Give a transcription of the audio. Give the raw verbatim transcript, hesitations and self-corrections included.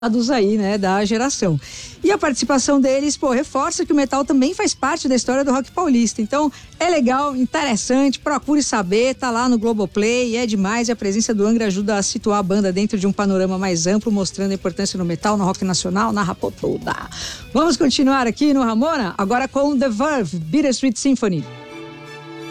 aí, né, da geração. E a participação deles, pô, reforça que o metal também faz parte da história do rock paulista. Então, é legal, interessante, procure saber, tá lá no Globoplay, é demais. E a presença do Angra ajuda a situar a banda dentro de um panorama mais amplo, mostrando a importância no metal, no rock nacional, na rapotuda. Vamos continuar aqui no Ramona, agora com The Verve, Bittersweet Symphony.